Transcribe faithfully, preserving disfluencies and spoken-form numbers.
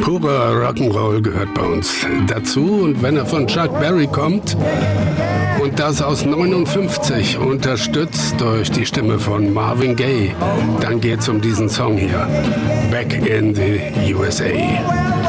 Purer Rock'n'Roll gehört bei uns dazu. Und wenn er von Chuck Berry kommt und das aus neunundfünfzig, unterstützt durch die Stimme von Marvin Gaye, dann geht's um diesen Song hier, Back in the U S A.